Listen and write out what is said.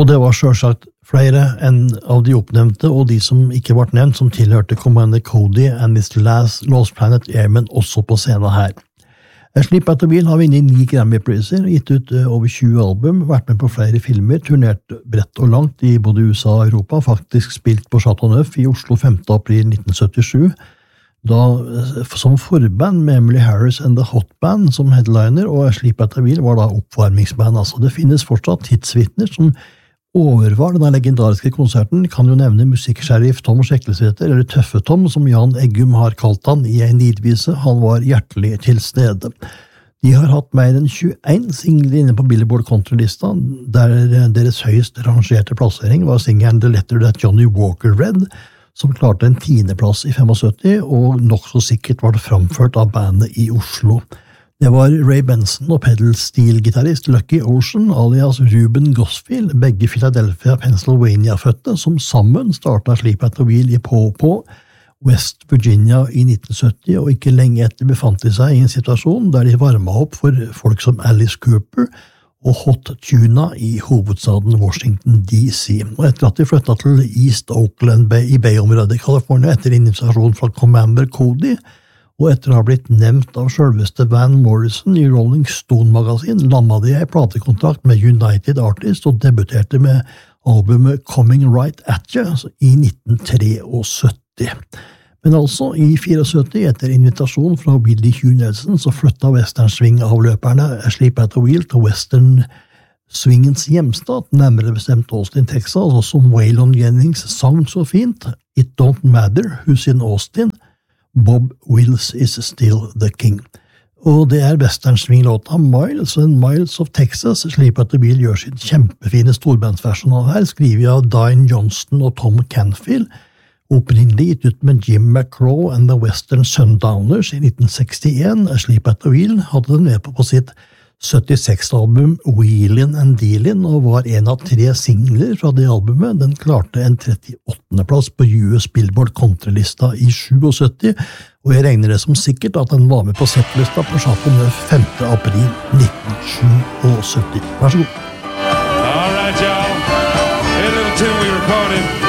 Og det var selvsagt flere enn av de oppnevnte og de som ikke ble nevnt, som tilhørte Commander Cody and His Lost Planet Airmen også på scenen her. Sleep at the Wheel har vunnet 9 Grammy-priser, gitt ut over 20 album, vært med på flere filmer, turnert bredt og langt i både USA og Europa, faktisk spilt på Chateau Neuf i Oslo 5. april 1977, da som forband med Emily Harris and the Hot Band som headliner, og Sleep at the Wheel var da oppvarmingsband. Altså, det finnes fortsatt tidsvitner som overvar denne legendariske konserten, kan jo nevne musikksheriff Tom Skjeklesæter, eller Tøffe Tom, som Jan Eggum har kalt han i en nidvise. Han var hjertelig til stede. De har hatt mer enn 21 singler inne på Billboard Country-lista, der deres høyest rangerte plassering var singelen The Letter That Johnny Walker Read, som klarte en 10. plass i 75, og nok så sikkert var det framført av bandet i Oslo. Det var Ray Benson og pedal steel-gitarrist Lucky Ocean, alias Ruben Gosfield, begge Philadelphia, Pennsylvania-fødte, som sammen startet Sleep at the Wheel i på West Virginia i 1970, og ikke lenge etter befant de seg i en situasjon der de varmet opp for folk som Alice Cooper og Hot Tuna i hovedstaden Washington D.C. Og etter at de flyttet til East Oakland Bay i Bay-området i California etter invitasjon fra Commander Cody, og etter å ha blitt nevnt av selveste Van Morrison i Rolling Stone-magasin, landet de i platekontrakt med United Artists og debuterte med albumet Coming Right At You i 1973. Men altså, i 74, etter invitasjon fra Willie Hugh Nelson, så flyttet Western Swing-avløperne Sleep at the Wheel til Western Swingens hjemstat, nærmere bestemt Austin, Texas, og som Waylon Jennings sang så fint, It Don't Matter Who's in Austin, Bob Wills is still the king. Og det Western Swing-låta Miles and Miles of Texas, Sleep at the Wheel gjør sin kjempefine storbandsversjon av her, skrivet av Diane Johnston og Tom Canfield, opprinnelig gitt ut med Jim McCraw and the Western Sundowners i 1961. Sleep at the Wheel hadde den med på sitt 76-album Wheelin' and Dealin', og var en av 3 singler fra det albumet. Den klarte en 38. plass på US Billboard Country-lista i 77, og jeg regner det som sikkert at den var med på settlista på Chateau Neuf 5. april 1977. Vær så god. All right, y'all. A little tune we recorded